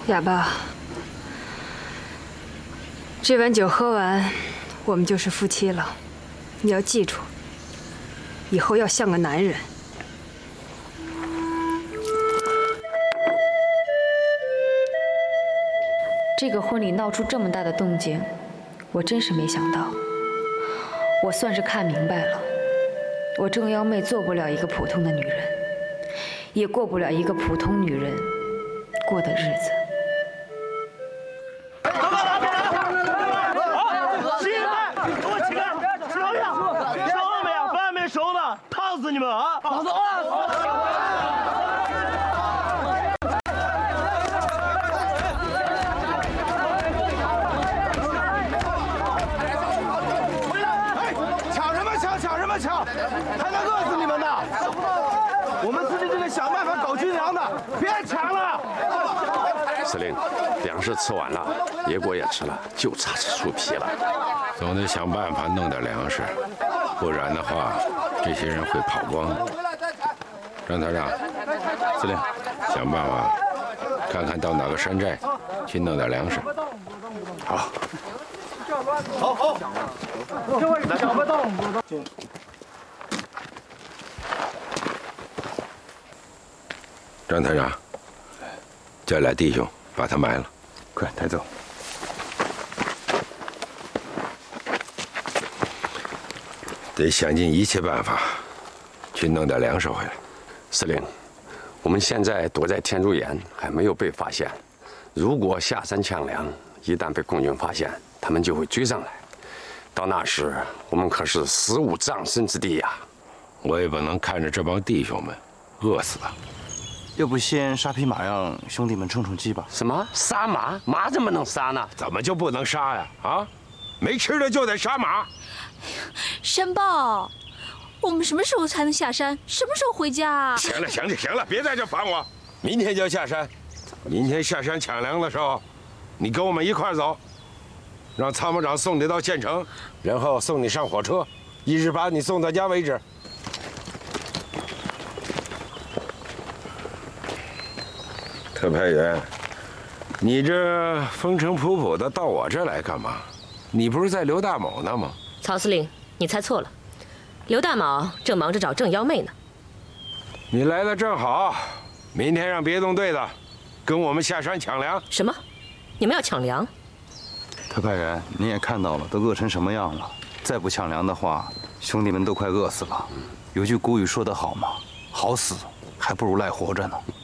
哑巴，这碗酒喝完，我们就是夫妻了。你要记住，以后要像个男人。 这个婚礼闹出这么大的动静，我真是没想到。我算是看明白了，我郑幺妹做不了一个普通的女人，也过不了一个普通女人过的日子。 烫死你们啊！老子饿死了！抢什么抢？抢什么抢？还能饿死你们呢？我们自己这个想办法搞军粮的，别抢了！ 司令，粮食吃完了，野果也吃了，就差吃树皮了。 总得想办法弄点粮食，不然的话。 这些人会跑光的。张团长，司令，想办法看看到哪个山寨去弄点粮食。 好， 好，这位小白道。 张团长，叫俩弟兄把他埋了， 快抬走。 得想尽一切办法，去弄点粮食回来。 司令，我们现在躲在天竺岩，还没有被发现。如果下山抢粮，一旦被共军发现，他们就会追上来。到那时，我们可是死无葬身之地呀！ 我也不能看着这帮弟兄们饿死了。 要不先杀匹马，让兄弟们充充饥吧？ 什么杀马？马怎么能杀呢？ 怎么就不能杀呀？啊，没吃的就得杀马。 山豹，我们什么时候才能下山？什么时候回家啊？ 行了，别在这烦我。明天就下山，明天下山抢粮的时候，你跟我们一块走，让参谋长送你到县城，然后送你上火车，一直把你送到家为止。特派员，你这风尘仆仆的到我这来干嘛？你不是在刘大某呢吗？ 曹司令，你猜错了，刘大卯正忙着找郑幺妹呢。 你来的正好，明天让别动队的跟我们下山抢粮。 什么？你们要抢粮？ 特派员，您也看到了，都饿成什么样了。再不抢粮的话，兄弟们都快饿死了。有句古语说得好嘛，好死还不如赖活着呢。